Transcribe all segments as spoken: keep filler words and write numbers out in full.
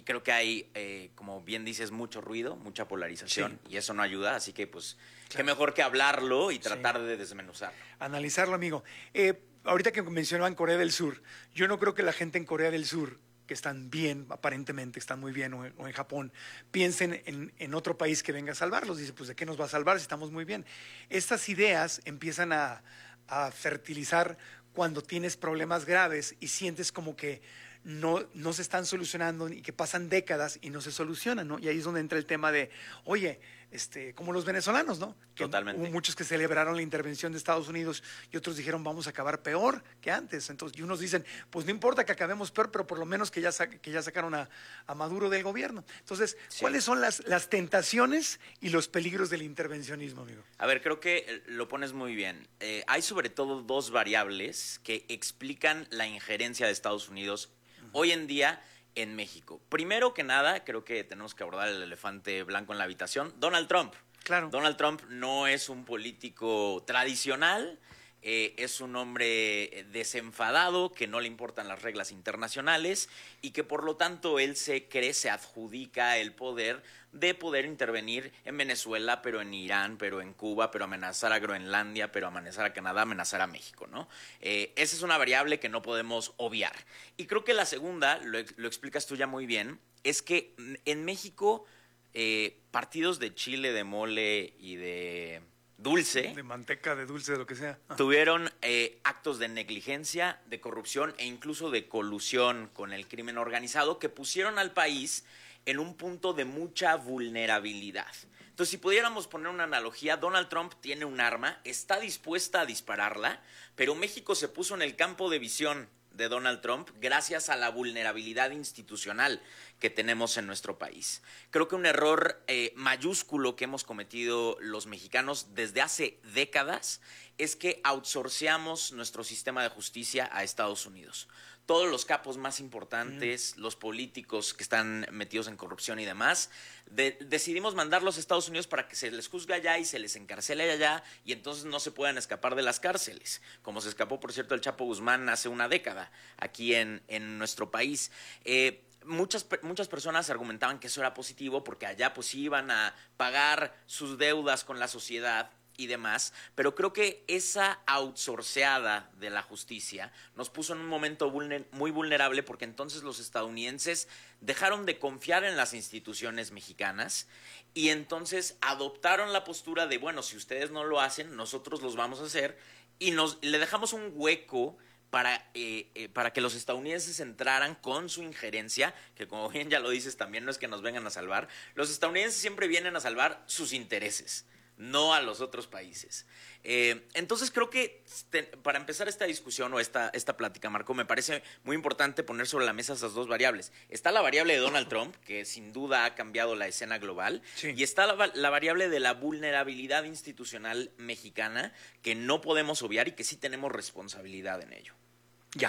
creo que hay, eh, como bien dices, mucho ruido, mucha polarización, sí. y eso no ayuda, así que pues claro. qué mejor que hablarlo y tratar sí. de desmenuzarlo. Analizarlo, amigo. Eh, ahorita que mencionaban Corea del Sur, yo no creo que la gente en Corea del Sur, que están bien, aparentemente están muy bien, o en, o en Japón, piensen en, en otro país que venga a salvarlos. Dice, pues ¿de qué nos va a salvar si estamos muy bien? Estas ideas empiezan a, a fertilizar cuando tienes problemas graves y sientes como que no, no se están solucionando y que pasan décadas y no se solucionan, ¿no? Y ahí es donde entra el tema de, oye, este, como los venezolanos, ¿no? Que Totalmente. Hubo muchos que celebraron la intervención de Estados Unidos y otros dijeron, vamos a acabar peor que antes. Entonces, y unos dicen, pues no importa que acabemos peor, pero por lo menos que ya, sa que ya sacaron a, a Maduro del gobierno. Entonces, sí. ¿cuáles son las, las tentaciones y los peligros del intervencionismo, amigo? A ver, creo que lo pones muy bien. Eh, hay sobre todo dos variables que explican la injerencia de Estados Unidos hoy en día en México. Primero que nada, creo que tenemos que abordar el elefante blanco en la habitación, Donald Trump. Claro. Donald Trump no es un político tradicional, eh, es un hombre desenfadado, que no le importan las reglas internacionales y que por lo tanto él se cree, se adjudica el poder de poder intervenir en Venezuela, pero en Irán, pero en Cuba, pero amenazar a Groenlandia, pero amenazar a Canadá, amenazar a México, ¿no? Eh, esa es una variable que no podemos obviar. Y creo que la segunda, lo, lo explicas tú ya muy bien, es que en México eh, partidos de chile, de mole y de dulce, de manteca, de dulce, de lo que sea, tuvieron eh, actos de negligencia, de corrupción e incluso de colusión con el crimen organizado que pusieron al país en un punto de mucha vulnerabilidad. Entonces, si pudiéramos poner una analogía, Donald Trump tiene un arma, está dispuesta a dispararla, pero México se puso en el campo de visión de Donald Trump gracias a la vulnerabilidad institucional que tenemos en nuestro país. Creo que un error eh, mayúsculo que hemos cometido los mexicanos desde hace décadas es que outsourceamos nuestro sistema de justicia a Estados Unidos. Todos los capos más importantes, mm. los políticos que están metidos en corrupción y demás, de, decidimos mandarlos a Estados Unidos para que se les juzgue allá y se les encarcele allá y entonces no se puedan escapar de las cárceles, como se escapó, por cierto, el Chapo Guzmán hace una década aquí en, en nuestro país. Eh, Muchas, muchas personas argumentaban que eso era positivo porque allá pues iban a pagar sus deudas con la sociedad y demás, pero creo que esa outsourceada de la justicia nos puso en un momento vulner, muy vulnerable porque entonces los estadounidenses dejaron de confiar en las instituciones mexicanas y entonces adoptaron la postura de, bueno, si ustedes no lo hacen, nosotros los vamos a hacer y nos, le dejamos un hueco para, eh, eh, para que los estadounidenses entraran con su injerencia, que como bien ya lo dices también no es que nos vengan a salvar, los estadounidenses siempre vienen a salvar sus intereses, no a los otros países. Eh, entonces creo que te, para empezar esta discusión o esta, esta plática, Marco, me parece muy importante poner sobre la mesa esas dos variables. Está la variable de Donald Trump, que sin duda ha cambiado la escena global, sí. y está la, la variable de la vulnerabilidad institucional mexicana, que no podemos obviar y que sí tenemos responsabilidad en ello. Ya,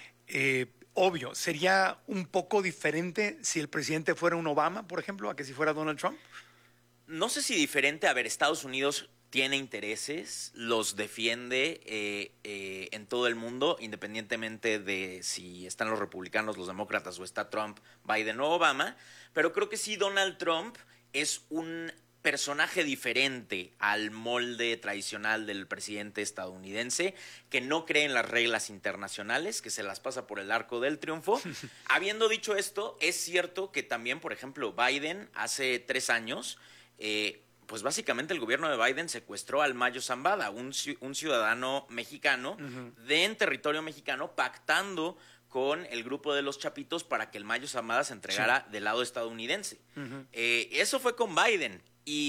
eh, obvio, ¿sería un poco diferente si el presidente fuera un Obama, por ejemplo, a que si fuera Donald Trump? No sé si diferente. A ver, Estados Unidos tiene intereses, los defiende eh, eh, en todo el mundo, independientemente de si están los republicanos, los demócratas o está Trump, Biden o Obama, pero creo que sí Donald Trump es un personaje diferente al molde tradicional del presidente estadounidense, que no cree en las reglas internacionales, que se las pasa por el arco del triunfo. Habiendo dicho esto, es cierto que también, por ejemplo, Biden hace tres años... Eh, pues básicamente el gobierno de Biden secuestró al Mayo Zambada, un, un ciudadano mexicano uh-huh. de en territorio mexicano, pactando con el grupo de los Chapitos para que el Mayo Zambada se entregara sí. del lado estadounidense. Uh-huh. Eh, eso fue con Biden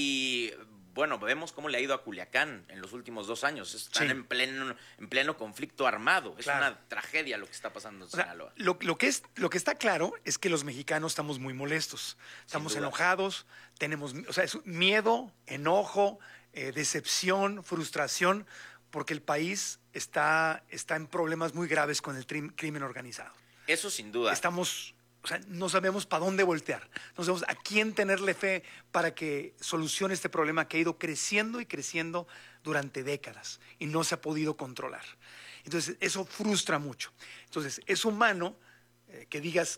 y bueno, vemos cómo le ha ido a Culiacán en los últimos dos años. Están sí. en, pleno, en pleno conflicto armado. Es claro. una tragedia lo que está pasando en o Sinaloa. Sea, lo, lo, que es, lo que está claro es que los mexicanos estamos muy molestos. Estamos enojados, tenemos o sea, es miedo, enojo, eh, decepción, frustración, porque el país está, está en problemas muy graves con el tri- crimen organizado. Eso sin duda. Estamos... O sea, no sabemos para dónde voltear, no sabemos a quién tenerle fe para que solucione este problema que ha ido creciendo y creciendo durante décadas y no se ha podido controlar. Entonces, eso frustra mucho. Entonces, es humano eh, que digas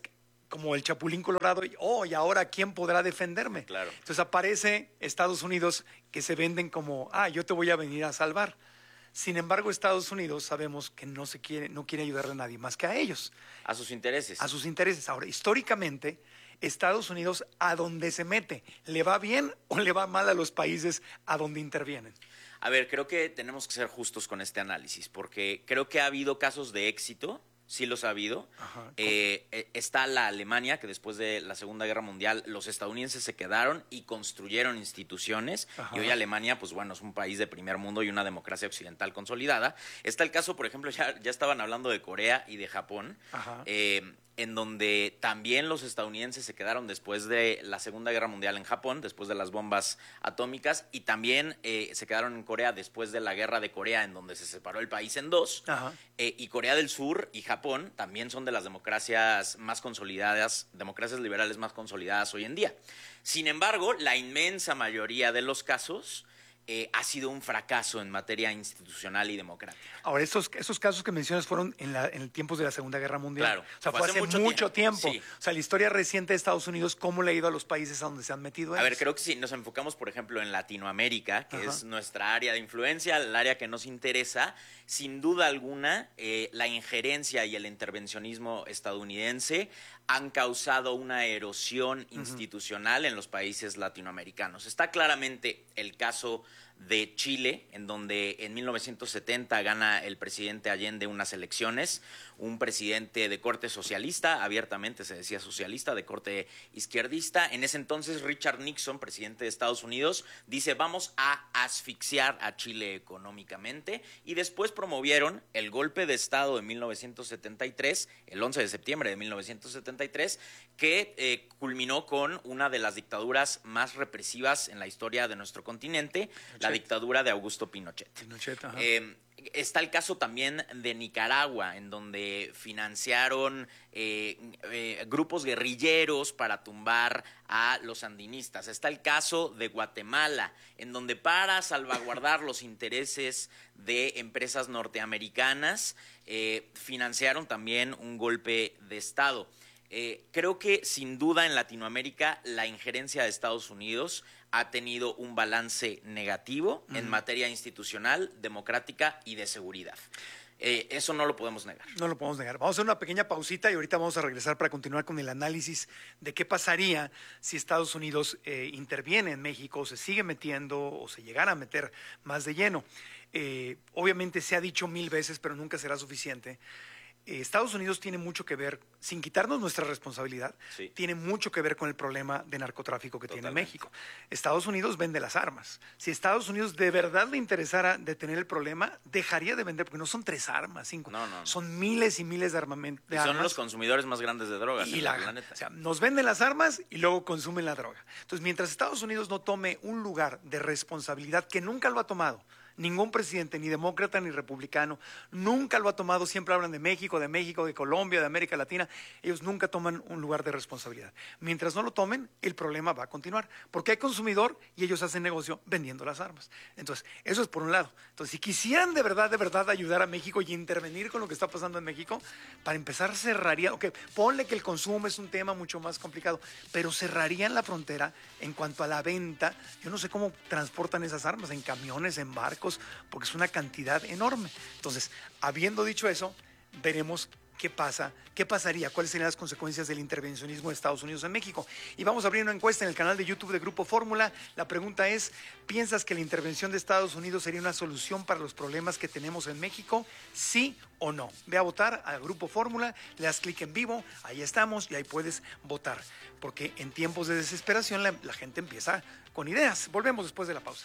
como el Chapulín Colorado, y, oh, y ahora ¿quién podrá defenderme? Claro. Entonces aparece Estados Unidos, que se venden como, ah, yo te voy a venir a salvar. Sin embargo, Estados Unidos sabemos que no se quiere, no quiere ayudarle a nadie más que a ellos. A sus intereses. A sus intereses. Ahora, históricamente, Estados Unidos, a donde se mete, ¿le va bien o le va mal a los países a donde intervienen? A ver, creo que tenemos que ser justos con este análisis, porque creo que ha habido casos de éxito. Sí los ha habido. Ajá. Eh, eh, está la Alemania, que después de la Segunda Guerra Mundial los estadounidenses se quedaron y construyeron instituciones. Ajá. Y hoy Alemania, pues bueno, es un país de primer mundo y una democracia occidental consolidada. Está el caso, por ejemplo, ya, ya estaban hablando de Corea y de Japón, eh, en donde también los estadounidenses se quedaron después de la Segunda Guerra Mundial en Japón, después de las bombas atómicas, y también eh, se quedaron en Corea después de la Guerra de Corea, en donde se separó el país en dos. Eh, y Corea del Sur y Japón también son de las democracias más consolidadas, democracias liberales más consolidadas hoy en día. Sin embargo, la inmensa mayoría de los casos Eh, ha sido un fracaso en materia institucional y democrática. Ahora, estos, esos casos que mencionas fueron en, la, en el tiempos de la Segunda Guerra Mundial. Claro. O sea, fue, fue hace, hace mucho, mucho tiempo. tiempo. Sí. O sea, la historia reciente de Estados Unidos, ¿cómo le ha ido a los países a donde se han metido ellos? A ver, creo que si nos enfocamos, por ejemplo, en Latinoamérica, que Ajá. es nuestra área de influencia, el área que nos interesa, sin duda alguna, eh, la injerencia y el intervencionismo estadounidense han causado una erosión uh-huh. institucional en los países latinoamericanos. Está claramente el caso de Chile, en donde en mil novecientos setenta gana el presidente Allende unas elecciones, un presidente de corte socialista, abiertamente se decía socialista, de corte izquierdista. En ese entonces Richard Nixon, presidente de Estados Unidos, dice vamos a asfixiar a Chile económicamente, y después promovieron el golpe de Estado de mil novecientos setenta y tres, el once de septiembre de mil novecientos setenta y tres, que eh, culminó con una de las dictaduras más represivas en la historia de nuestro continente, Pinochet. La dictadura de Augusto Pinochet. Pinochet eh, está el caso también de Nicaragua, en donde financiaron eh, eh, grupos guerrilleros para tumbar a los sandinistas. Está el caso de Guatemala, en donde para salvaguardar los intereses de empresas norteamericanas, eh, financiaron también un golpe de Estado. Eh, creo que sin duda en Latinoamérica la injerencia de Estados Unidos ha tenido un balance negativo uh-huh. en materia institucional, democrática y de seguridad. Eh, eso no lo podemos negar. No lo podemos negar. Vamos a hacer una pequeña pausita y ahorita vamos a regresar para continuar con el análisis de qué pasaría si Estados Unidos eh, interviene en México, o se sigue metiendo o se llegara a meter más de lleno. Eh, obviamente se ha dicho mil veces, pero nunca será suficiente. Estados Unidos tiene mucho que ver, sin quitarnos nuestra responsabilidad, sí. tiene mucho que ver con el problema de narcotráfico que Totalmente. Tiene México. Estados Unidos vende las armas. Si Estados Unidos de verdad le interesara detener el problema, dejaría de vender, porque no son tres armas, cinco, no, no, no. son miles y miles de armamento. Y son los consumidores más grandes de drogas y en la, el planeta. O sea, nos venden las armas y luego consumen la droga. Entonces, mientras Estados Unidos no tome un lugar de responsabilidad, que nunca lo ha tomado, ningún presidente, ni demócrata ni republicano, nunca lo ha tomado. Siempre hablan de México, de México, de Colombia, de América Latina. Ellos nunca toman un lugar de responsabilidad. Mientras no lo tomen, el problema va a continuar, porque hay consumidor y ellos hacen negocio vendiendo las armas. Entonces, eso es por un lado. Entonces, si quisieran de verdad, de verdad ayudar a México y intervenir con lo que está pasando en México, para empezar cerraría, ok, ponle que el consumo es un tema mucho más complicado, pero cerrarían la frontera en cuanto a la venta. Yo no sé cómo transportan esas armas, en camiones, en barcos, porque es una cantidad enorme. Entonces, habiendo dicho eso, veremos qué pasa, qué pasaría, cuáles serían las consecuencias del intervencionismo de Estados Unidos en México. Y vamos a abrir una encuesta en el canal de YouTube de Grupo Fórmula. La pregunta es, ¿piensas que la intervención de Estados Unidos sería una solución para los problemas que tenemos en México? ¿Sí o no? Ve a votar a Grupo Fórmula, le das clic en vivo, ahí estamos y ahí puedes votar. Porque en tiempos de desesperación la, la gente empieza con ideas. Volvemos después de la pausa.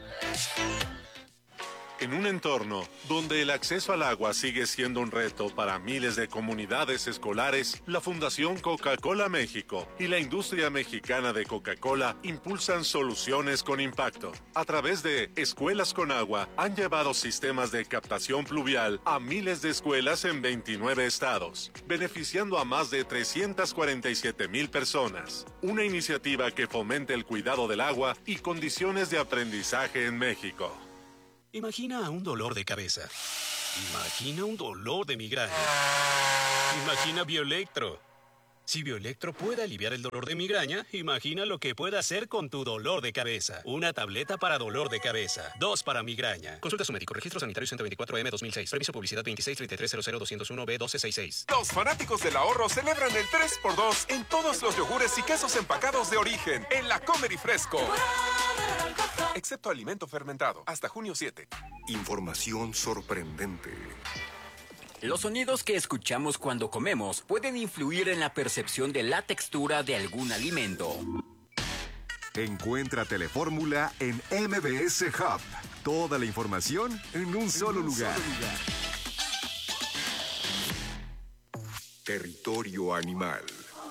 En un entorno donde el acceso al agua sigue siendo un reto para miles de comunidades escolares, la Fundación Coca-Cola México y la industria mexicana de Coca-Cola impulsan soluciones con impacto. A través de Escuelas con Agua, han llevado sistemas de captación pluvial a miles de escuelas en veintinueve estados, beneficiando a más de trescientas cuarenta y siete mil personas. Una iniciativa que fomenta el cuidado del agua y condiciones de aprendizaje en México. Imagina un dolor de cabeza. Imagina un dolor de migraña. Imagina Bioelectro. Si Bioelectro puede aliviar el dolor de migraña, imagina lo que puede hacer con tu dolor de cabeza. Una tableta para dolor de cabeza, dos para migraña. Consulta a su médico. Registro sanitario ciento veinticuatro M dos mil seis. Permiso publicidad veintiséis treinta y tres cero cero doscientos uno B doce sesenta y seis. Los fanáticos del ahorro celebran el tres por dos en todos los yogures y quesos empacados de origen en la Comer y Fresco. Excepto alimento fermentado. Hasta junio siete. Información sorprendente. Los sonidos que escuchamos cuando comemos pueden influir en la percepción de la textura de algún alimento. Encuentra Telefórmula en M B S Hub. Toda la información en un solo lugar. Territorio animal.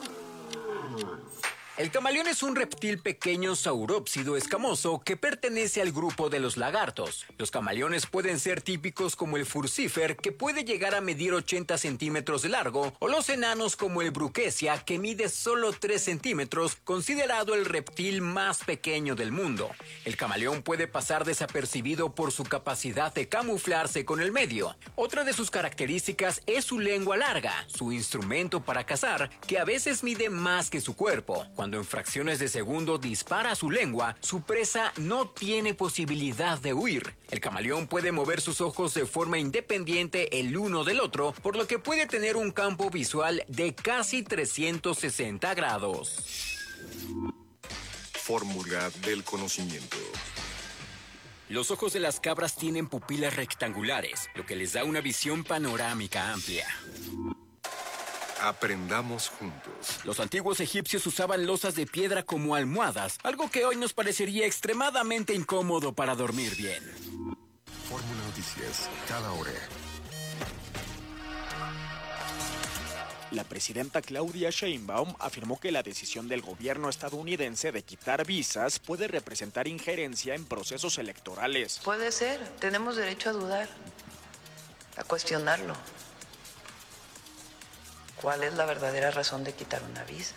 El camaleón es un reptil pequeño saurópsido escamoso que pertenece al grupo de los lagartos. Los camaleones pueden ser típicos como el furcifer, que puede llegar a medir ochenta centímetros de largo, o los enanos como el bruquesia, que mide solo tres centímetros, considerado el reptil más pequeño del mundo. El camaleón puede pasar desapercibido por su capacidad de camuflarse con el medio. Otra de sus características es su lengua larga, su instrumento para cazar, que a veces mide más que su cuerpo. Cuando en fracciones de segundo dispara su lengua, su presa no tiene posibilidad de huir. El camaleón puede mover sus ojos de forma independiente el uno del otro, por lo que puede tener un campo visual de casi trescientos sesenta grados. Fórmula del conocimiento. Los ojos de las cabras tienen pupilas rectangulares, lo que les da una visión panorámica amplia. Aprendamos juntos. Los antiguos egipcios usaban losas de piedra como almohadas, algo que hoy nos parecería extremadamente incómodo para dormir bien. Fórmula Noticias, cada hora. La presidenta Claudia Sheinbaum afirmó que la decisión del gobierno estadounidense de quitar visas puede representar injerencia en procesos electorales. Puede ser, tenemos derecho a dudar, a cuestionarlo. ¿Cuál es la verdadera razón de quitar una visa?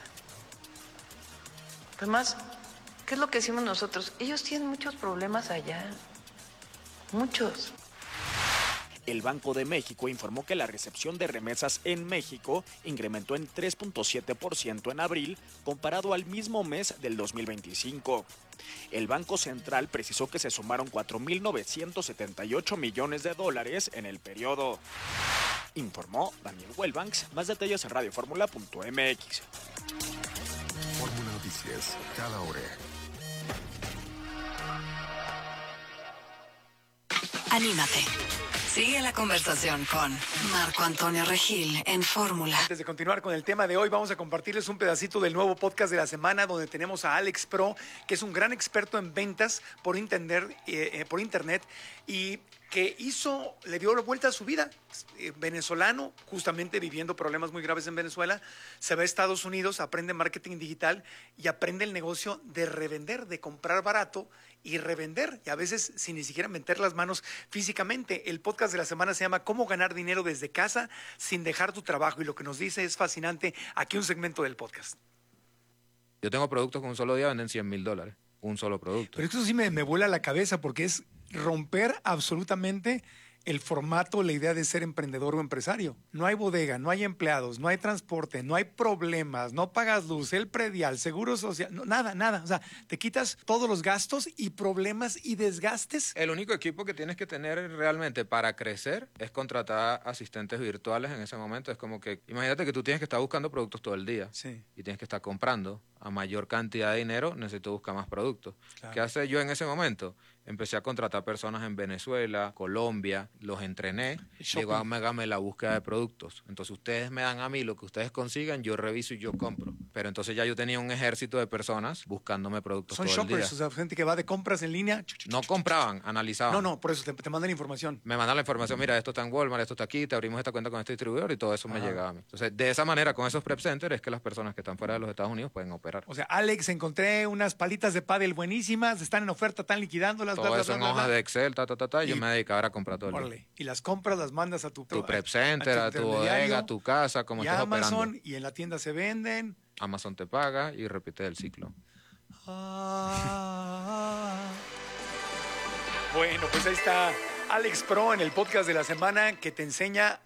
Además, ¿qué es lo que decimos nosotros? Ellos tienen muchos problemas allá, muchos. El Banco de México informó que la recepción de remesas en México incrementó en tres punto siete por ciento en abril comparado al mismo mes del dos mil veinticinco. El Banco Central precisó que se sumaron cuatro mil novecientos setenta y ocho millones de dólares en el periodo. Informó Daniel Wellbanks. Más detalles en radio fórmula punto m x. Fórmula Noticias, cada hora. Anímate. Sigue la conversación con Marco Antonio Regil en Fórmula. Antes de continuar con el tema de hoy, vamos a compartirles un pedacito del nuevo podcast de la semana donde tenemos a Alex Pro, que es un gran experto en ventas por internet, eh, eh, por internet y que hizo, le dio la vuelta a su vida. Eh, venezolano, justamente viviendo problemas muy graves en Venezuela, se va a Estados Unidos, aprende marketing digital y aprende el negocio de revender, de comprar barato y revender, y a veces sin ni siquiera meter las manos físicamente. El podcast de la semana se llama ¿Cómo ganar dinero desde casa sin dejar tu trabajo? Y lo que nos dice es fascinante. Aquí un segmento del podcast. Yo tengo productos que un solo día venden cien mil dólares. Un solo producto. Pero esto sí me, me vuela la cabeza porque es romper absolutamente el formato, la idea de ser emprendedor o empresario. No hay bodega, no hay empleados, no hay transporte, no hay problemas, no pagas luz, el predial, seguro social, no, nada, nada. O sea, te quitas todos los gastos y problemas y desgastes. El único equipo que tienes que tener realmente para crecer es contratar asistentes virtuales en ese momento. Es como que, imagínate que tú tienes que estar buscando productos todo el día. Sí. Y tienes que estar comprando a mayor cantidad de dinero, necesito buscar más productos. Claro. ¿Qué hace yo en ese momento? Empecé a contratar personas en Venezuela, Colombia, los entrené, luego hágame la búsqueda de productos. Entonces ustedes me dan a mí lo que ustedes consigan, yo reviso y yo compro. Pero entonces ya yo tenía un ejército de personas buscándome productos Son todo shoppers, el día. o sea, gente que va de compras en línea. No compraban, analizaban. No, no, por eso te, te mandan información. Me mandan la información, mira, esto está en Walmart, esto está aquí, te abrimos esta cuenta con este distribuidor y todo eso Ajá. me llegaba a mí. Entonces, de esa manera, con esos prep centers, es que las personas que están fuera de los Estados Unidos pueden operar. O sea, Alex, encontré unas palitas de pádel buenísimas, están en oferta, están liquidándolas. Todo bla, bla, eso en bla, bla, hojas bla. de Excel, ta, ta, ta, ta, y yo Y- me dedicaba a comprar todo el día. Órale. Y las compras las mandas a tu, Tu prep center, a tu bodega, a tu casa, como y estés Amazon, operando. y en la tienda se venden. Amazon te paga y repite el ciclo. Ah. Bueno, pues ahí está Alex Pro en el podcast de la semana que te enseña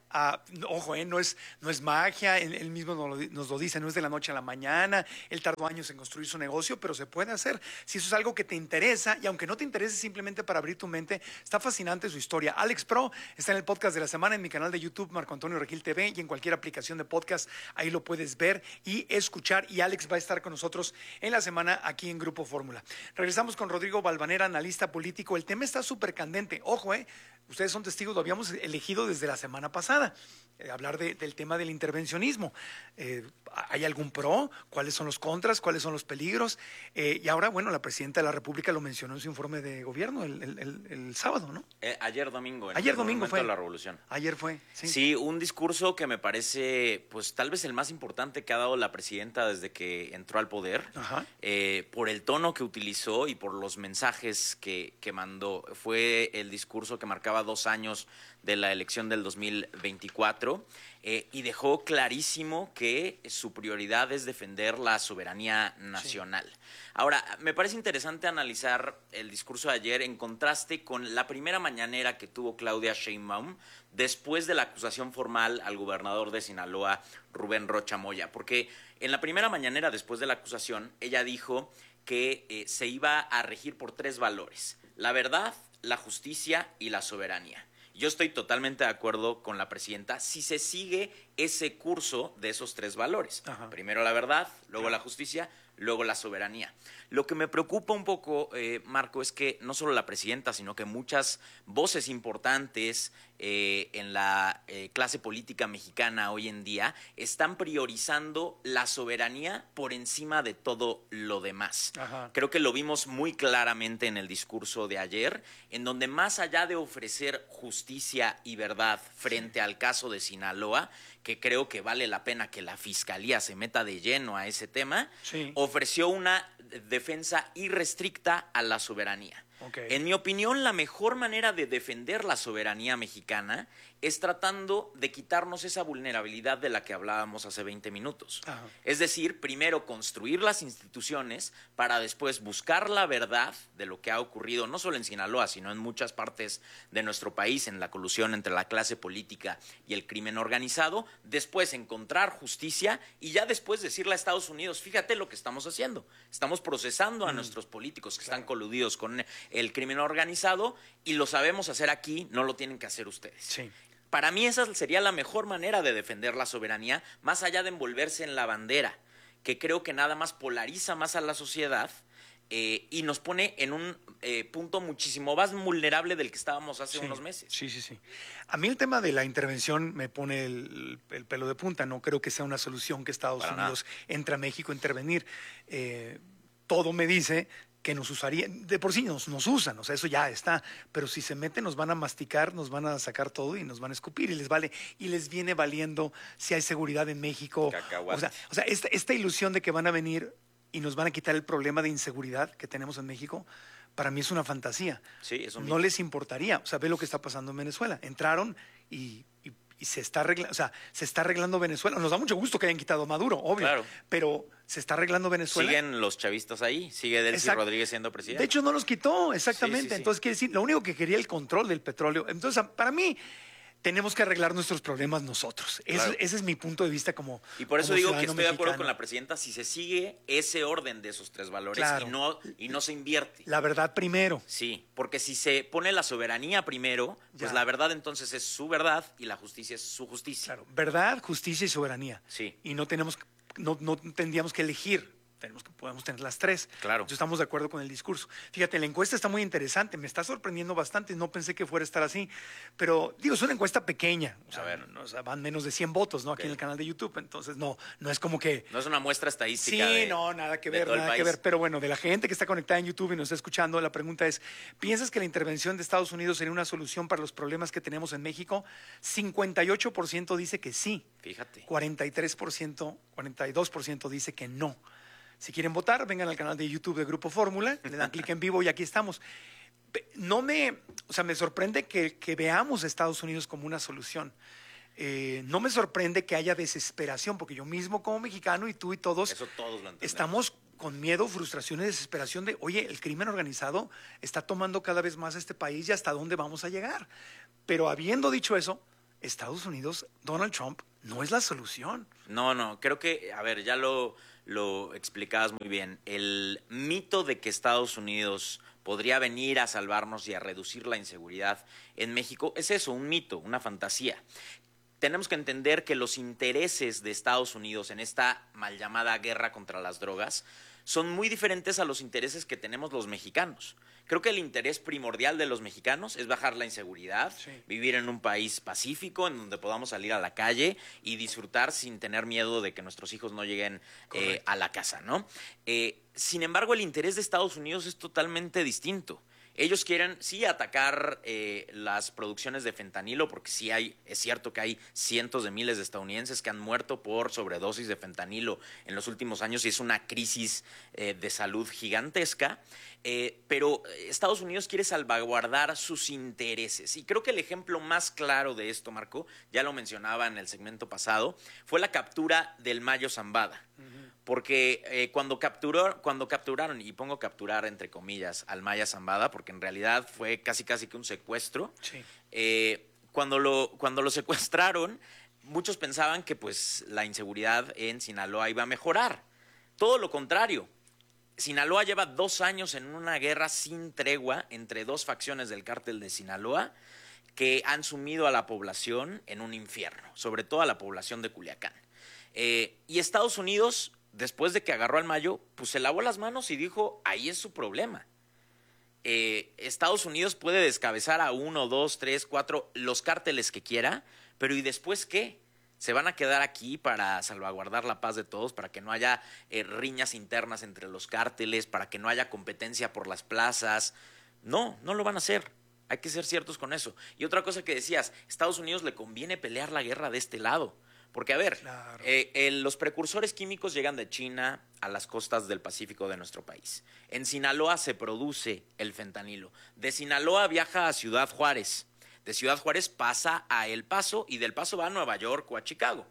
a, ojo, eh, no, es, no es magia, él, él mismo nos lo, nos lo dice, no es de la noche a la mañana, él tardó años en construir su negocio, pero se puede hacer. Si eso es algo que te interesa, y aunque no te interese simplemente para abrir tu mente, está fascinante su historia. Alex Pro está en el podcast de la semana en mi canal de YouTube, Marco Antonio Regil T V, y en cualquier aplicación de podcast, ahí lo puedes ver y escuchar, y Alex va a estar con nosotros en la semana aquí en Grupo Fórmula. Regresamos con Rodrigo Valvanera, analista político. El tema está súper candente, ojo, eh, ustedes son testigos, lo habíamos elegido desde la semana pasada. Eh, hablar de, del tema del intervencionismo. Eh, ¿Hay algún pro? ¿Cuáles son los contras? ¿Cuáles son los peligros? Eh, y ahora, bueno, la presidenta de la República lo mencionó en su informe de gobierno el, el, el, el sábado, ¿no? Eh, ayer domingo. En ayer el domingo fue. De la Revolución. Ayer fue, sí. Sí, un discurso que me parece, pues tal vez el más importante que ha dado la presidenta desde que entró al poder. Ajá. Eh, por el tono que utilizó y por los mensajes que, que mandó. Fue el discurso que marcaba dos años de la elección del dos mil veinticuatro eh, y dejó clarísimo que su prioridad es defender la soberanía nacional. Sí. Ahora, me parece interesante analizar el discurso de ayer en contraste con la primera mañanera que tuvo Claudia Sheinbaum después de la acusación formal al gobernador de Sinaloa, Rubén Rocha Moya, porque en la primera mañanera después de la acusación, ella dijo que eh, se iba a regir por tres valores: la verdad, la justicia y la soberanía. Yo estoy totalmente de acuerdo con la presidenta si se sigue ese curso de esos tres valores. Ajá. Primero la verdad, luego la justicia, luego la soberanía. Lo que me preocupa un poco, eh, Marco, es que no solo la presidenta, sino que muchas voces importantes eh, en la eh, clase política mexicana hoy en día están priorizando la soberanía por encima de todo lo demás. Ajá. Creo que lo vimos muy claramente en el discurso de ayer, en donde más allá de ofrecer justicia y verdad frente sí. al caso de Sinaloa, que creo que vale la pena que la Fiscalía se meta de lleno a ese tema, sí. ofreció una defensa irrestricta a la soberanía. Okay. En mi opinión, la mejor manera de defender la soberanía mexicana es tratando de quitarnos esa vulnerabilidad de la que hablábamos hace veinte minutos. Ajá. Es decir, primero construir las instituciones para después buscar la verdad de lo que ha ocurrido, no solo en Sinaloa, sino en muchas partes de nuestro país, en la colusión entre la clase política y el crimen organizado, después encontrar justicia y ya después decirle a Estados Unidos, fíjate lo que estamos haciendo, estamos procesando a mm. nuestros políticos que claro. están coludidos con el crimen organizado y lo sabemos hacer aquí, no lo tienen que hacer ustedes. Sí. Para mí esa sería la mejor manera de defender la soberanía, más allá de envolverse en la bandera, que creo que nada más polariza más a la sociedad eh, y nos pone en un eh, punto muchísimo más vulnerable del que estábamos hace sí, unos meses. Sí, sí, sí. A mí el tema de la intervención me pone el, el pelo de punta. No creo que sea una solución que Estados Para Unidos nada. entre a México a intervenir. Eh, todo me dice que nos usaría, de por sí nos, nos usan, o sea, eso ya está, pero si se meten nos van a masticar, nos van a sacar todo y nos van a escupir y les vale, y les viene valiendo si hay seguridad en México. O sea, o sea esta, esta ilusión de que van a venir y nos van a quitar el problema de inseguridad que tenemos en México, para mí es una fantasía. Sí, eso no les importaría, o sea, ve lo que está pasando en Venezuela. Entraron y, y, y se está arreglando, o sea, se está arreglando Venezuela. Nos da mucho gusto que hayan quitado a Maduro, obvio, claro. pero se está arreglando Venezuela. Siguen los chavistas ahí, sigue Delcy Exacto. Rodríguez siendo presidente. De hecho, no los quitó, exactamente. Sí, sí, sí. Entonces, quiere decir, lo único que quería el control del petróleo. Entonces, para mí, tenemos que arreglar nuestros problemas nosotros. Claro. Ese, ese es mi punto de vista como Y por eso digo que estoy mexicano. de acuerdo con la presidenta si se sigue ese orden de esos tres valores claro. y, no, y no se invierte. La verdad primero. Sí, porque si se pone la soberanía primero, pues ya. la verdad entonces es su verdad y la justicia es su justicia. Claro, verdad, justicia y soberanía. Sí. Y no tenemos, no, no tendríamos que elegir. Tenemos que podemos tener las tres. Claro. Entonces estamos de acuerdo con el discurso. Fíjate, la encuesta está muy interesante, me está sorprendiendo bastante, no pensé que fuera a estar así, pero digo, es una encuesta pequeña, o sea, a ver. No, o sea, van menos de cien votos, ¿no? Okay. Aquí en el canal de YouTube, entonces no, no es como que... No es una muestra estadística Sí, de, no, nada que ver, nada que ver, pero bueno, de la gente que está conectada en YouTube y nos está escuchando, la pregunta es, ¿piensas que la intervención de Estados Unidos sería una solución para los problemas que tenemos en México? cincuenta y ocho por ciento dice que sí. Fíjate. cuarenta y tres por ciento, cuarenta y dos por ciento dice que no. Si quieren votar, vengan al canal de YouTube de Grupo Fórmula, le dan clic en vivo y aquí estamos. No me, o sea, me sorprende que, que veamos a Estados Unidos como una solución. Eh, no me sorprende que haya desesperación, porque yo mismo como mexicano y tú y todos, Eso todos lo estamos con miedo, frustración y desesperación de, oye, el crimen organizado está tomando cada vez más este país y hasta dónde vamos a llegar. Pero habiendo dicho eso, Estados Unidos, Donald Trump, no es la solución. No, no, creo que, a ver, ya lo, lo explicabas muy bien. El mito de que Estados Unidos podría venir a salvarnos y a reducir la inseguridad en México es eso, un mito, una fantasía. Tenemos que entender que los intereses de Estados Unidos en esta mal llamada guerra contra las drogas son muy diferentes a los intereses que tenemos los mexicanos. Creo que el interés primordial de los mexicanos es bajar la inseguridad, sí. vivir en un país pacífico en donde podamos salir a la calle y disfrutar sin tener miedo de que nuestros hijos no lleguen eh, a la casa, ¿no? Eh, sin embargo, el interés de Estados Unidos es totalmente distinto. Ellos quieren, sí, atacar eh, las producciones de fentanilo, porque sí hay, es cierto que hay cientos de miles de estadounidenses que han muerto por sobredosis de fentanilo en los últimos años y es una crisis eh, de salud gigantesca. Eh, pero Estados Unidos quiere salvaguardar sus intereses. Y creo que el ejemplo más claro de esto, Marco, ya lo mencionaba en el segmento pasado, fue la captura del Mayo Zambada. Uh-huh. Porque eh, cuando, capturó, cuando capturaron, y pongo capturar entre comillas, al Maya Zambada, porque en realidad fue casi casi que un secuestro, sí. eh, cuando, lo, cuando lo secuestraron, muchos pensaban que pues la inseguridad en Sinaloa iba a mejorar. Todo lo contrario. Sinaloa lleva dos años en una guerra sin tregua entre dos facciones del cártel de Sinaloa que han sumido a la población en un infierno, sobre todo a la población de Culiacán. Eh, y Estados Unidos, después de que agarró al Mayo, pues se lavó las manos y dijo, ahí es su problema. Eh, Estados Unidos puede descabezar a uno, dos, tres, cuatro, los cárteles que quiera, pero ¿y después qué? ¿Se van a quedar aquí para salvaguardar la paz de todos, para que no haya eh, riñas internas entre los cárteles, para que no haya competencia por las plazas? No, no lo van a hacer. Hay que ser ciertos con eso. Y otra cosa que decías, Estados Unidos le conviene pelear la guerra de este lado. Porque, a ver, claro. eh, eh, los precursores químicos llegan de China a las costas del Pacífico de nuestro país. En Sinaloa se produce el fentanilo. De Sinaloa viaja a Ciudad Juárez. De Ciudad Juárez pasa a El Paso y del Paso va a Nueva York o a Chicago.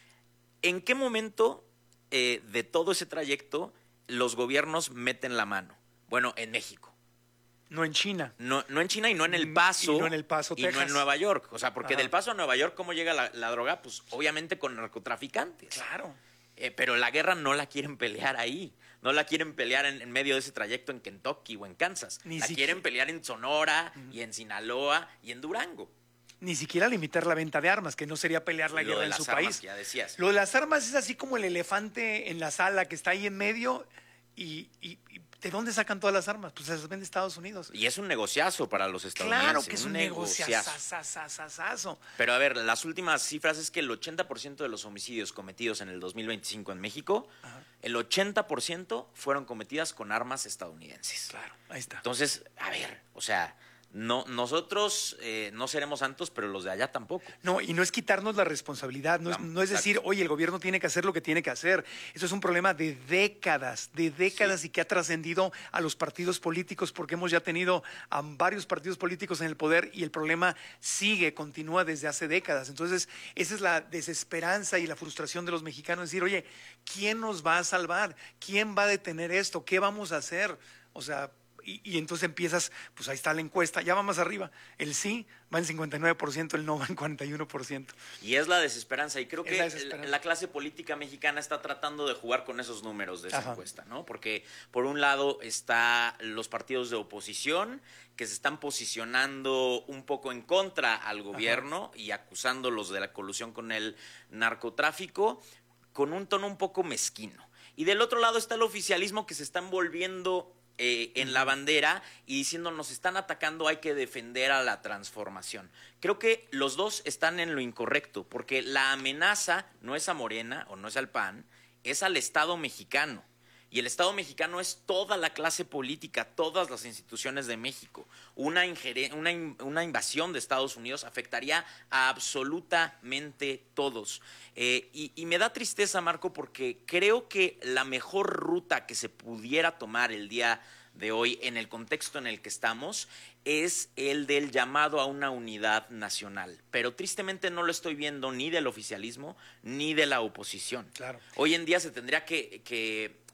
¿En qué momento eh, de todo ese trayecto los gobiernos meten la mano? Bueno, en México. No en China. No, no en China y no en El Paso. Y no en El Paso, y Texas. no en Nueva York. O sea, porque Ajá. del Paso a Nueva York, ¿cómo llega la, la droga? Pues obviamente con narcotraficantes. Claro. Eh, pero la guerra no la quieren pelear ahí. No la quieren pelear en, en medio de ese trayecto en Kentucky o en Kansas. Ni la si quieren pelear en Sonora uh-huh. y en Sinaloa y en Durango. Ni siquiera limitar la venta de armas, que no sería pelear la Lo guerra de en las su armas, país. Ya decías. Lo de las armas es así como el elefante en la sala que está ahí en medio y, y, y ¿de dónde sacan todas las armas? Pues se las vende Estados Unidos. Y es un negociazo para los estadounidenses. Claro que es un, un negociazo. negociazo. Pero a ver, las últimas cifras es que el ochenta por ciento de los homicidios cometidos en el dos mil veinticinco en México, ajá. el ochenta por ciento fueron cometidas con armas estadounidenses. Claro, ahí está. Entonces, a ver, o sea... No, nosotros eh, no seremos santos, pero los de allá tampoco. No, y no es quitarnos la responsabilidad, no, no, es, no es decir, oye, el gobierno tiene que hacer lo que tiene que hacer. Eso es un problema de décadas, de décadas sí. y que ha trascendido a los partidos políticos porque hemos ya tenido a varios partidos políticos en el poder y el problema sigue, continúa desde hace décadas. Entonces, esa es la desesperanza y la frustración de los mexicanos, decir, oye, ¿quién nos va a salvar? ¿Quién va a detener esto? ¿Qué vamos a hacer? O sea... Y, y entonces empiezas, pues ahí está la encuesta, ya va más arriba. El sí va en cincuenta y nueve por ciento, el no va en cuarenta y uno por ciento. Y es la desesperanza. Y creo es que la, la clase política mexicana está tratando de jugar con esos números de esa Ajá. encuesta, ¿no? Porque por un lado está los partidos de oposición que se están posicionando un poco en contra al gobierno Ajá. y acusándolos de la colusión con el narcotráfico con un tono un poco mezquino. Y del otro lado está el oficialismo que se están volviendo... Eh, en la bandera y diciendo nos están atacando, hay que defender a la transformación. Creo que los dos están en lo incorrecto, porque la amenaza no es a Morena o no es al P A N, es al Estado mexicano. Y el Estado mexicano es toda la clase política, todas las instituciones de México. Una, ingeren- una, in- una invasión de Estados Unidos afectaría a absolutamente todos. Eh, y, y me da tristeza, Marco, porque creo que la mejor ruta que se pudiera tomar el día de hoy en el contexto en el que estamos es el del llamado a una unidad nacional. Pero tristemente no lo estoy viendo ni del oficialismo ni de la oposición. Claro. Hoy en día se tendría que... que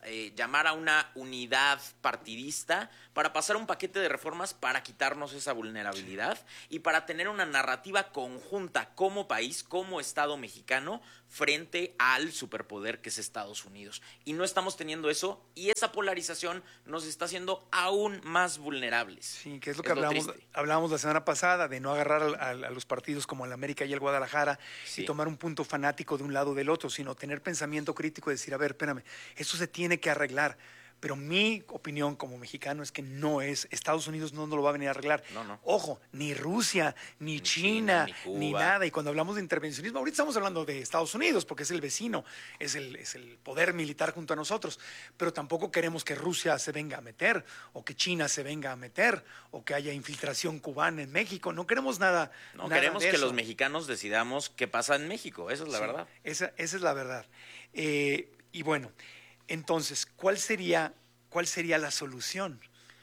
eh, llamar a una unidad partidista para pasar un paquete de reformas para quitarnos esa vulnerabilidad y para tener una narrativa conjunta como país, como Estado mexicano, frente al superpoder que es Estados Unidos. Y no estamos teniendo eso, y esa polarización nos está haciendo aún más vulnerables. Sí, que es lo que es hablábamos, lo hablábamos la semana pasada, de no agarrar a, a, a los partidos como el América y el Guadalajara sí. y tomar un punto fanático de un lado o del otro, sino tener pensamiento crítico y decir, a ver, espérame, eso se tiene que arreglar. Pero mi opinión como mexicano es que no es. Estados Unidos no nos lo va a venir a arreglar. No, no. Ojo, ni Rusia, ni, ni China, China ni, ni nada. Y cuando hablamos de intervencionismo, ahorita estamos hablando de Estados Unidos, porque es el vecino, es el, es el poder militar junto a nosotros. Pero tampoco queremos que Rusia se venga a meter, o que China se venga a meter, o que haya infiltración cubana en México. No queremos nada. No nada queremos de que eso. Los mexicanos decidamos qué pasa en México. Esa es la sí, verdad. Esa, esa es la verdad. Eh, y bueno. Entonces, ¿cuál sería, cuál sería la solución?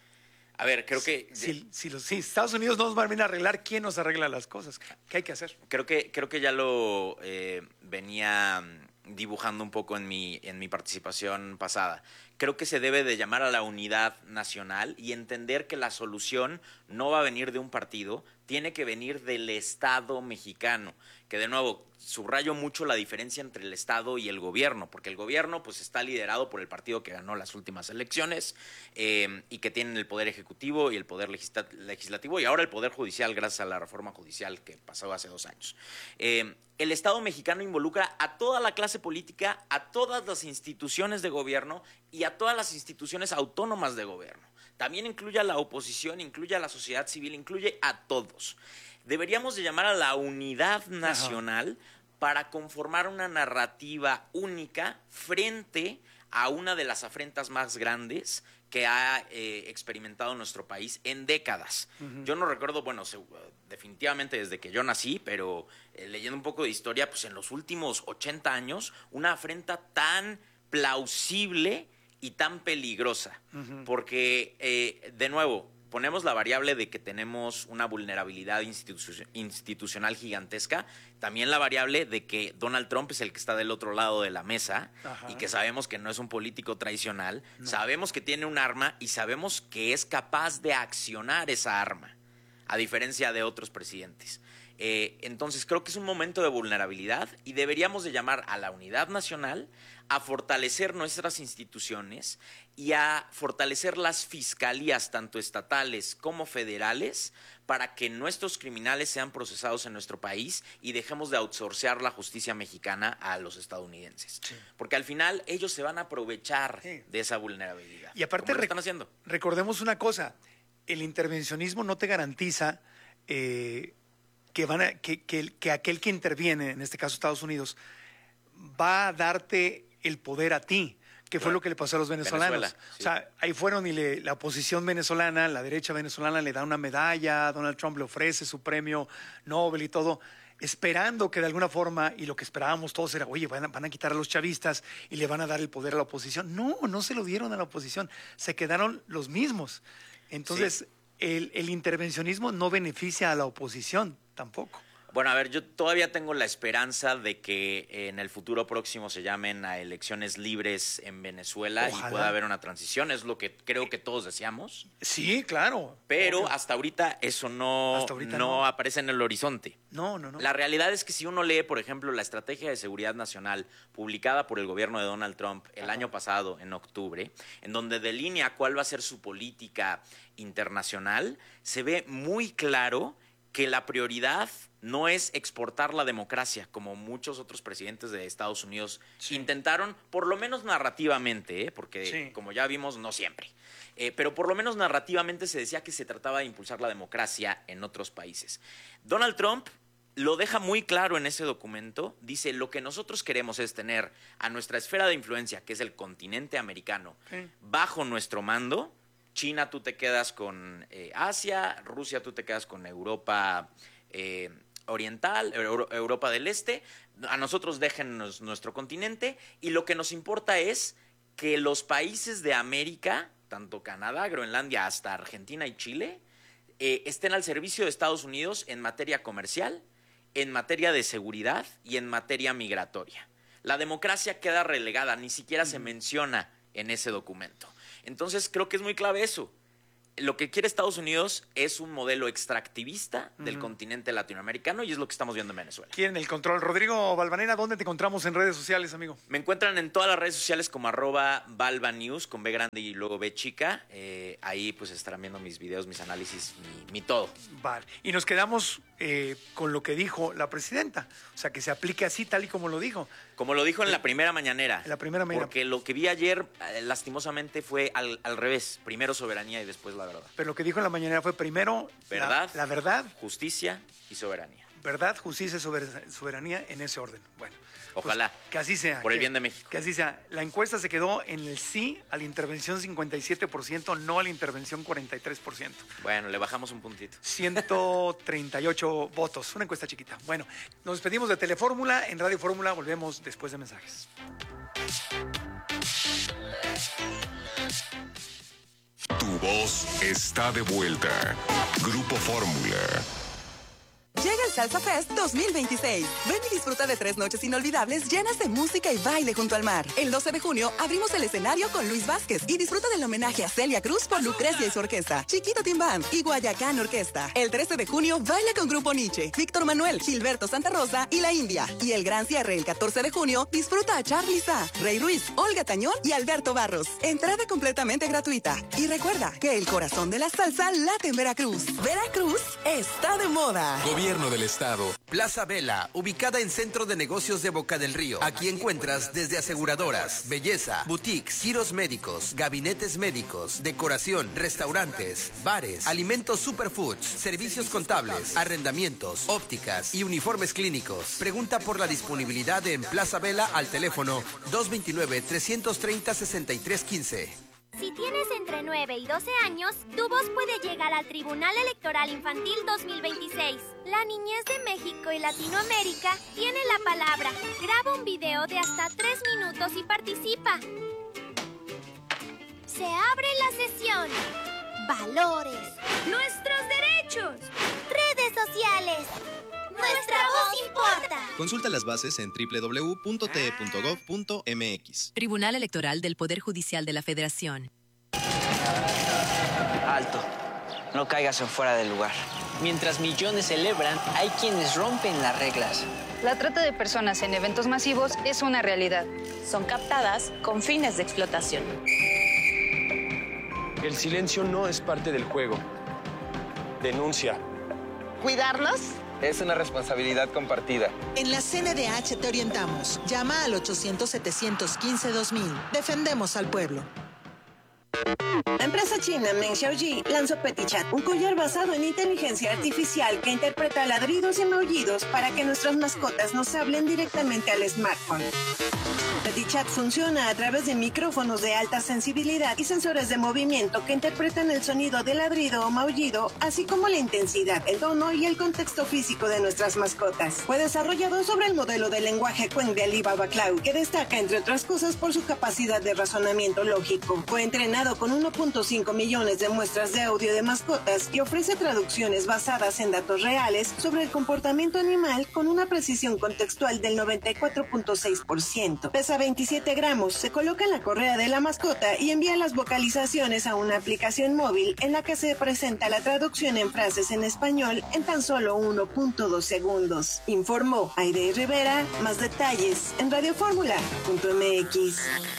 A ver, creo que... Si, si, los, si Estados Unidos no nos va a venir a arreglar, ¿quién nos arregla las cosas? ¿Qué hay que hacer? Creo que, creo que ya lo eh, venía dibujando un poco en mi, en mi participación pasada. Creo que se debe de llamar a la unidad nacional y entender que la solución no va a venir de un partido, tiene que venir del Estado mexicano. Que de nuevo, subrayo mucho la diferencia entre el Estado y el gobierno, porque el gobierno pues está liderado por el partido que ganó las últimas elecciones eh, y que tienen el poder ejecutivo y el poder legisla- legislativo y ahora el poder judicial gracias a la reforma judicial que pasó hace dos años. Eh, el Estado mexicano involucra a toda la clase política, a todas las instituciones de gobierno y a todas las instituciones autónomas de gobierno. También incluye a la oposición, incluye a la sociedad civil, incluye a todos. Deberíamos de llamar a la unidad nacional Ajá. para conformar una narrativa única frente a una de las afrentas más grandes que ha eh, experimentado nuestro país en décadas. Uh-huh. Yo no recuerdo, bueno, se, definitivamente desde que yo nací, pero eh, leyendo un poco de historia, pues en los últimos ochenta años, una afrenta tan plausible y tan peligrosa. Uh-huh. Porque, eh, de nuevo, ponemos la variable de que tenemos una vulnerabilidad institu- institucional gigantesca, también la variable de que Donald Trump es el que está del otro lado de la mesa Ajá. y que sabemos que no es un político tradicional, no. sabemos que tiene un arma y sabemos que es capaz de accionar esa arma, a diferencia de otros presidentes. Eh, entonces creo que es un momento de vulnerabilidad y deberíamos de llamar a la unidad nacional, a fortalecer nuestras instituciones y a fortalecer las fiscalías, tanto estatales como federales, para que nuestros criminales sean procesados en nuestro país y dejemos de outsourcear la justicia mexicana a los estadounidenses. Sí. Porque al final ellos se van a aprovechar sí. de esa vulnerabilidad. Y aparte, ¿Cómo lo están haciendo? Recordemos una cosa, el intervencionismo no te garantiza eh, que, van a, que, que, que aquel que interviene, en este caso Estados Unidos, va a darte el poder a ti, que fue claro. lo que le pasó a los venezolanos. Venezuela, sí. O sea, ahí fueron y le, la oposición venezolana, la derecha venezolana le da una medalla, Donald Trump le ofrece su premio Nobel y todo, esperando que de alguna forma, y lo que esperábamos todos era, oye, van a, van a quitar a los chavistas y le van a dar el poder a la oposición. No, no se lo dieron a la oposición, se quedaron los mismos. Entonces, sí. el, el intervencionismo no beneficia a la oposición tampoco. Bueno, a ver, yo todavía tengo la esperanza de que en el futuro próximo se llamen a elecciones libres en Venezuela Ojalá. y pueda haber una transición. Es lo que creo que todos deseamos. Sí, claro. Pero Obvio. hasta ahorita eso no, hasta ahorita no, no aparece en el horizonte. No, no, no. La realidad es que si uno lee, por ejemplo, la Estrategia de Seguridad Nacional publicada por el gobierno de Donald Trump el Ajá. año pasado, en octubre, en donde delinea cuál va a ser su política internacional, se ve muy claro que la prioridad no es exportar la democracia, como muchos otros presidentes de Estados Unidos sí. intentaron, por lo menos narrativamente, ¿eh? porque sí. como ya vimos, no siempre. Eh, pero por lo menos narrativamente se decía que se trataba de impulsar la democracia en otros países. Donald Trump lo deja muy claro en ese documento, dice, lo que nosotros queremos es tener a nuestra esfera de influencia, que es el continente americano, sí. bajo nuestro mando. China, tú te quedas con eh, Asia, Rusia, tú te quedas con Europa eh, Oriental, Euro, Europa del Este, a nosotros déjennos nuestro continente y lo que nos importa es que los países de América, tanto Canadá, Groenlandia, hasta Argentina y Chile, eh, estén al servicio de Estados Unidos en materia comercial, en materia de seguridad y en materia migratoria. La democracia queda relegada, ni siquiera mm. se menciona en ese documento. Entonces creo que es muy clave eso. Lo que quiere Estados Unidos es un modelo extractivista del Ujú. continente latinoamericano y es lo que estamos viendo en Venezuela. Quieren el control. Rodrigo Balvanera, ¿dónde te encontramos en redes sociales, amigo? Me encuentran en todas las redes sociales como arroba Balva News con B grande y luego B chica. Eh, ahí pues estarán viendo mis videos, mis análisis, mi, mi todo. Vale. Y nos quedamos eh, con lo que dijo la presidenta. O sea, que se aplique así, tal y como lo dijo. Como lo dijo en la primera mañanera. En la primera mañanera. Porque lo que vi ayer, eh, lastimosamente, fue al, al revés. Primero soberanía y después la verdad. Pero lo que dijo en la mañanera fue primero Verdad. La, la verdad, Justicia y soberanía. verdad, justicia y sober- soberanía en ese orden. Bueno. Ojalá. Pues, que así sea. Por el que- bien de México. Que así sea. La encuesta se quedó en el sí a la intervención cincuenta y siete por ciento, no a la intervención cuarenta y tres por ciento. Bueno, le bajamos un puntito. ciento treinta y ocho votos, una encuesta chiquita. Bueno, nos despedimos de Telefórmula. En Radio Fórmula volvemos después de mensajes. Tu voz está de vuelta. Grupo Fórmula. Llega el Salsa Fest dos mil veintiséis. Ven y disfruta de tres noches inolvidables llenas de música y baile junto al mar. El doce de junio abrimos el escenario con Luis Vázquez y disfruta del homenaje a Celia Cruz por Lucrecia y su orquesta, Chiquito Team Band y Guayacán Orquesta. El trece de junio baila con Grupo Nietzsche, Víctor Manuel, Gilberto Santa Rosa y La India. Y el gran cierre el catorce de junio disfruta a Charly Sa, Rey Ruiz, Olga Tañón y Alberto Barros. Entrada completamente gratuita. Y recuerda que el corazón de la salsa late en Veracruz. Veracruz está de moda. Gobierno del Estado. Plaza Vela, ubicada en Centro de Negocios de Boca del Río. Aquí encuentras desde aseguradoras, belleza, boutiques, giros médicos, gabinetes médicos, decoración, restaurantes, bares, alimentos superfoods, servicios contables, arrendamientos, ópticas y uniformes clínicos. Pregunta por la disponibilidad en Plaza Vela al teléfono dos dos nueve, tres tres cero, seis tres uno cinco. Si tienes entre nueve y doce años, tu voz puede llegar al Tribunal Electoral Infantil dos mil veintiséis. La niñez de México y Latinoamérica tiene la palabra. Graba un video de hasta tres minutos y participa. Se abre la sesión. Valores. Nuestros derechos. Redes sociales. Nuestra voz importa. Consulta las bases en doble u doble u doble u punto t e punto gov punto m x. Tribunal Electoral del Poder Judicial de la Federación. Alto. No caigas en fuera del lugar. Mientras millones celebran, hay quienes rompen las reglas. La trata de personas en eventos masivos es una realidad. Son captadas con fines de explotación. El silencio no es parte del juego. Denuncia. ¿Cuidarnos? Es una responsabilidad compartida. En la C N D H te orientamos. Llama al ochocientos, setecientos quince, dos mil. Defendemos al pueblo. La empresa china Meng Xiaoji lanzó PetiChat, un collar basado en inteligencia artificial que interpreta ladridos y maullidos para que nuestras mascotas nos hablen directamente al smartphone. PetiChat funciona a través de micrófonos de alta sensibilidad y sensores de movimiento que interpretan el sonido de ladrido o maullido, así como la intensidad, el tono y el contexto físico de nuestras mascotas. Fue desarrollado sobre el modelo de lenguaje Qwen de Alibaba Cloud, que destaca, entre otras cosas, por su capacidad de razonamiento lógico. Fue entrenado con uno punto cinco millones de muestras de audio de mascotas y ofrece traducciones basadas en datos reales sobre el comportamiento animal con una precisión contextual del noventa y cuatro punto seis por ciento. Pesa veintisiete gramos, se coloca en la correa de la mascota y envía las vocalizaciones a una aplicación móvil en la que se presenta la traducción en frases en español en tan solo uno punto dos segundos. Informó Aide Rivera. Más detalles en radio fórmula punto m x.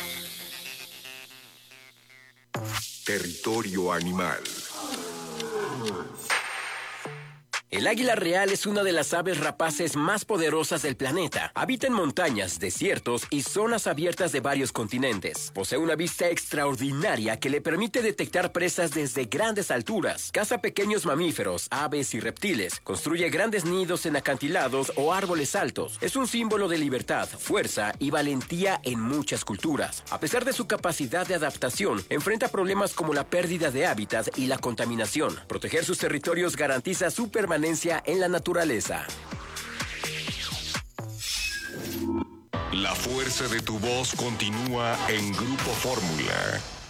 Territorio animal. El águila real es una de las aves rapaces más poderosas del planeta. Habita en montañas, desiertos y zonas abiertas de varios continentes. Posee una vista extraordinaria que le permite detectar presas desde grandes alturas. Caza pequeños mamíferos, aves y reptiles. Construye grandes nidos en acantilados o árboles altos. Es un símbolo de libertad, fuerza y valentía en muchas culturas. A pesar de su capacidad de adaptación, enfrenta problemas como la pérdida de hábitat y la contaminación. Proteger sus territorios garantiza su permanencia en la naturaleza. La fuerza de tu voz continúa en Grupo Fórmula.